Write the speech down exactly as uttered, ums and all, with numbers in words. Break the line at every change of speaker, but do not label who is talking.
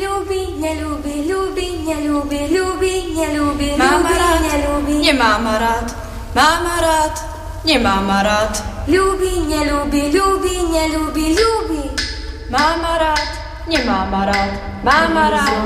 ľúbi, neľúbi, ľúbi, neľúbi, ľúbi, neľúbi,
Mám ma rád,
neľúbi,
nemám ma rád. Mám ma rád, nemám ma rád.
ľúbi, neľúbi, ľúbi, neľúbi, ľúbi.
Mám ma rád, nemám ma rád. Mám ma rád.